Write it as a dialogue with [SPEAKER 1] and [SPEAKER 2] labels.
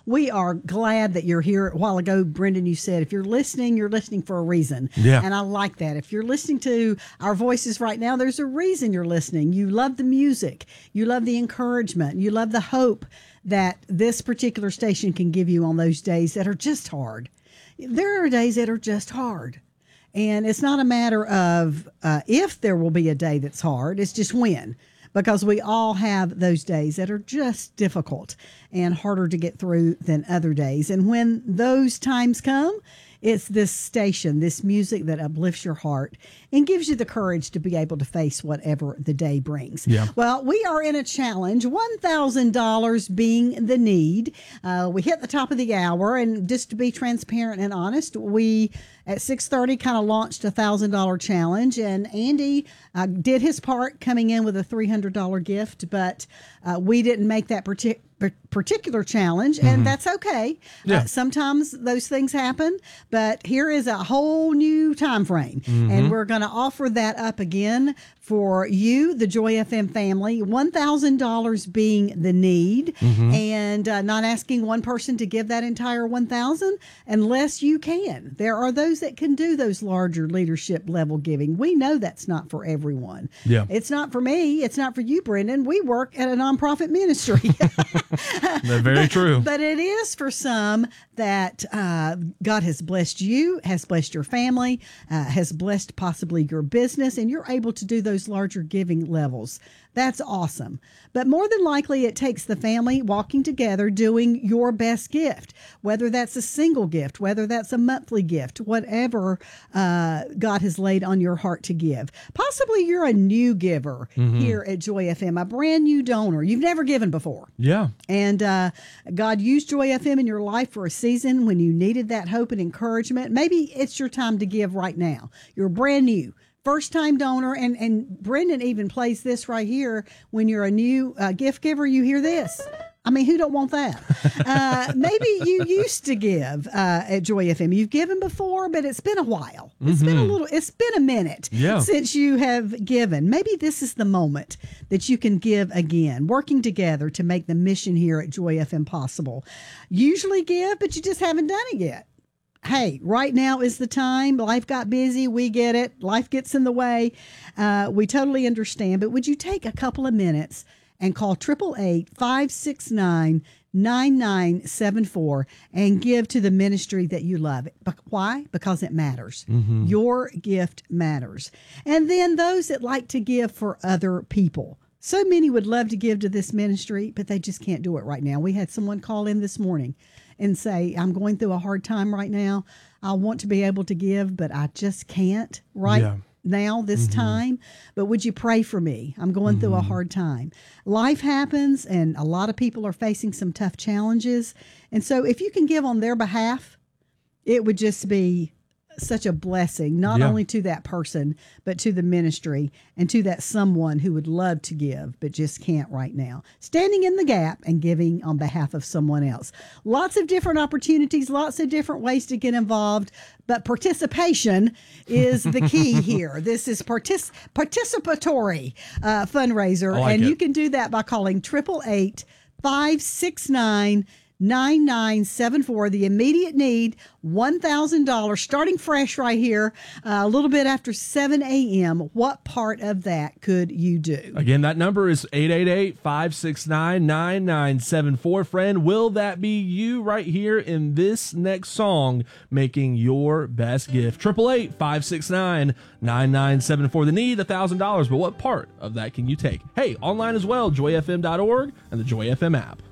[SPEAKER 1] We are glad that you're here. A while ago, Brendan, you said if you're listening for a reason.
[SPEAKER 2] Yeah.
[SPEAKER 1] And I like that. If you're listening to our voices right now, there's a reason you're listening. You love the music. You love the encouragement. You love the hope that this particular station can give you on those days that are just hard. There are days that are just hard. And it's not a matter of if there will be a day that's hard. It's just when. Because we all have those days that are just difficult and harder to get through than other days. And when those times come, it's this station, this music that uplifts your heart and gives you the courage to be able to face whatever the day brings.
[SPEAKER 2] Yeah.
[SPEAKER 1] Well, we are in a challenge, $1,000 being the need. We hit the top of the hour, and just to be transparent and honest, we at 6:30 kind of launched a $1,000 challenge, and Andy did his part coming in with a $300 gift, but we didn't make that particular challenge, and that's okay.
[SPEAKER 2] Yeah.
[SPEAKER 1] Sometimes those things happen, but here is a whole new time frame, and we're going to offer that up again for you, the Joy FM family, $1,000 being the need, and not asking one person to give that entire $1,000 unless you can. There are those that can do those larger leadership level giving. We know that's not for everyone.
[SPEAKER 2] Yeah.
[SPEAKER 1] It's not for me. It's not for you, Brendan. We work at a nonprofit ministry.
[SPEAKER 2] That's very true.
[SPEAKER 1] But it is for some that God has blessed you, has blessed your family, has blessed possibly your business, and you're able to do those larger giving levels. That's awesome. But more than likely, it takes the family walking together doing your best gift, whether that's a single gift, whether that's a monthly gift, whatever God has laid on your heart to give. Possibly you're a new giver here at Joy FM, a brand new donor. You've never given before.
[SPEAKER 2] Yeah.
[SPEAKER 1] And God used Joy FM in your life for a season when you needed that hope and encouragement. Maybe it's your time to give right now. You're brand new. First-time donor, and Brendan even plays this right here. When you're a new gift giver, you hear this. I mean, who don't want that? Maybe you used to give at Joy FM. You've given before, but it's been a while. It's been a minute since you have given. Maybe this is the moment that you can give again, working together to make the mission here at Joy FM possible. Usually give, but you just haven't done it yet. Hey, right now is the time. Life got busy. We get it. Life gets in the way. We totally understand. But would you take a couple of minutes and call 888-569-9974 and give to the ministry that you love? Why? Because it matters. Your gift matters. And then those that like to give for other people. So many would love to give to this ministry, but they just can't do it right now. We had someone call in this morning and say, I'm going through a hard time right now. I want to be able to give, but I just can't now, this time. But would you pray for me? I'm going through a hard time. Life happens, and a lot of people are facing some tough challenges. And so if you can give on their behalf, it would just be such a blessing, not only to that person, but to the ministry and to that someone who would love to give, but just can't right now. Standing in the gap and giving on behalf of someone else. Lots of different opportunities, lots of different ways to get involved, but participation is the key here. This is participatory fundraiser, and you can do that by calling 888-569-9974. The immediate need, $1,000, starting fresh right here, a little bit after 7 a.m. What part of that could you do?
[SPEAKER 2] Again, that number is 888-569-9974. Friend, will that be you right here in this next song, making your best gift? 888-569-9974. The need, $1,000, but what part of that can you take? Hey, online as well, joyfm.org and the Joy FM app.